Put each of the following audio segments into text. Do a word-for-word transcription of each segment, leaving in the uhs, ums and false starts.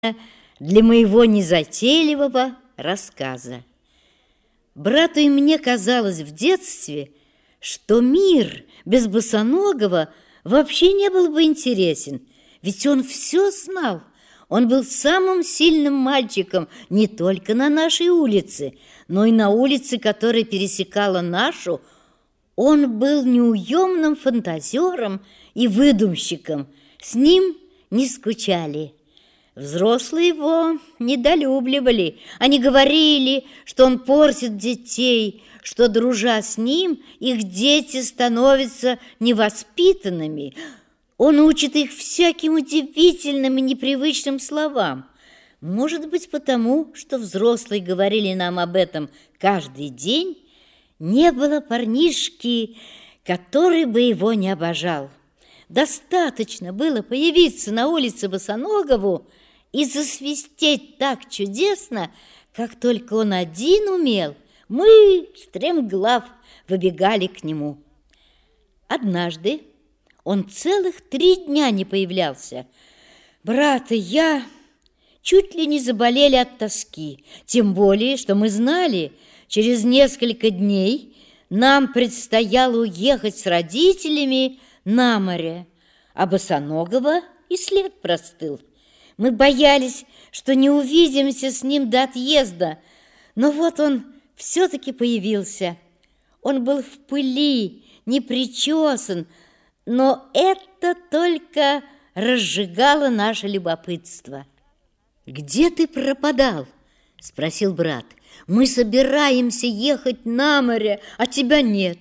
для моего незатейливого рассказа. Брату и мне казалось в детстве, что мир без босоногого вообще не был бы интересен, ведь он все знал. Он был самым сильным мальчиком не только на нашей улице, но и на улице, которая пересекала нашу. Он был неуемным фантазером и выдумщиком. С ним не скучали. Взрослые его недолюбливали. Они говорили, что он портит детей, что, дружа с ним, их дети становятся невоспитанными. Он учит их всяким удивительным и непривычным словам. Может быть, потому, что взрослые говорили нам об этом каждый день, не было парнишки, который бы его не обожал. Достаточно было появиться на улице Босоногову и засвистеть так чудесно, как только он один умел. Мы, стремглав, выбегали к нему. Однажды он целых три дня не появлялся. Брат и я чуть ли не заболели от тоски, тем более, что мы знали, через несколько дней нам предстояло уехать с родителями на море, а Босоногого и след простыл. Мы боялись, что не увидимся с ним до отъезда, но вот он все-таки появился. Он был в пыли, не причесан, но это только разжигало наше любопытство. «Где ты пропадал?» – спросил брат. «Мы собираемся ехать на море, а тебя нет».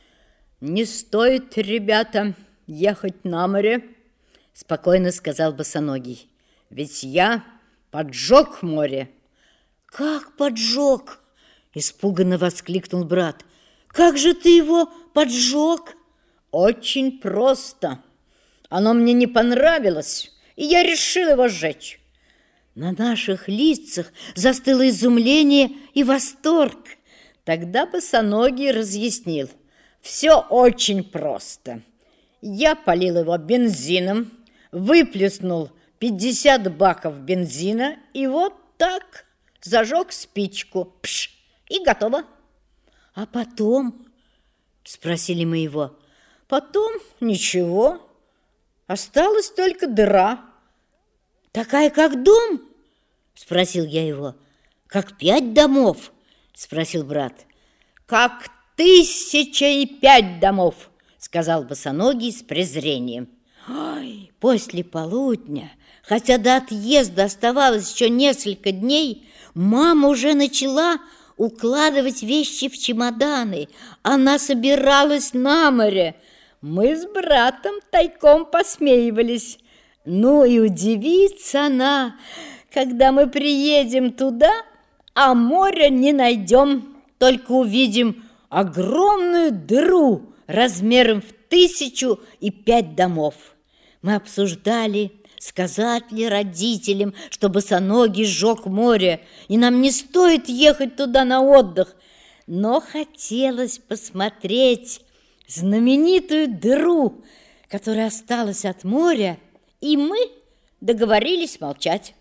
«Не стоит, ребята, ехать на море», – спокойно сказал Босоногий. «Ведь я поджег море». «Как поджег?» – испуганно воскликнул брат. «Как же ты его поджег?» «Очень просто. Оно мне не понравилось, и я решил его сжечь». На наших лицах застыло изумление и восторг. Тогда Босоногий разъяснил. Все очень просто. Я полил его бензином, выплеснул пятьдесят баков бензина и вот так зажег спичку. Пш! И готово. А потом? Спросили мы его. Потом ничего. Осталась только дыра. Такая, как дом? Спросил я его. Как пять домов? Спросил брат. Как тысяча и пять домов, сказал Босоногий с презрением. Ой, после полудня, хотя до отъезда оставалось еще несколько дней, мама уже начала укладывать вещи в чемоданы. Она собиралась на море. Мы с братом тайком посмеивались. Ну и удивится она, когда мы приедем туда, а моря не найдем, только увидим огромную дыру размером в тысячу и пять домов. Мы обсуждали, сказать ли родителям, что Босоногий сжег море, и нам не стоит ехать туда на отдых, но хотелось посмотреть знаменитую дыру, которая осталась от моря, и мы договорились молчать.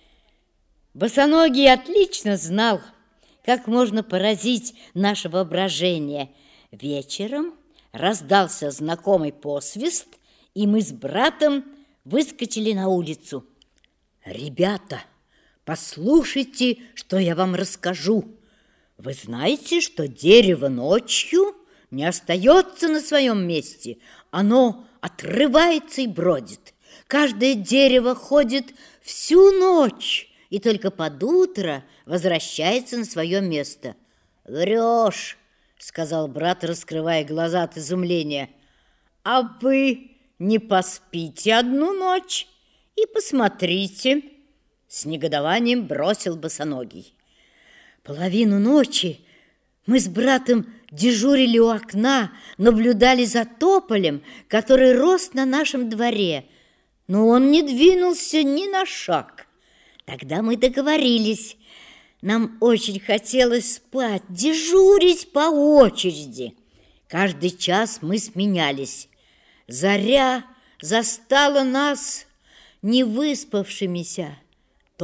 Босоногий отлично знал, как можно поразить наше воображение. Вечером раздался знакомый посвист, и мы с братом выскочили на улицу. «Ребята, послушайте, что я вам расскажу. Вы знаете, что дерево ночью не остается на своем месте, оно отрывается и бродит. Каждое дерево ходит всю ночь и только под утро возвращается на свое место». «Врешь», — сказал брат, раскрывая глаза от изумления. «А вы не поспите одну ночь и посмотрите», — с негодованием бросил Босоногий. Половину ночи мы с братом дежурили у окна, наблюдали за тополем, который рос на нашем дворе, но он не двинулся ни на шаг. Тогда мы договорились. Нам очень хотелось спать, дежурить по очереди. Каждый час мы сменялись. Заря застала нас невыспавшимися.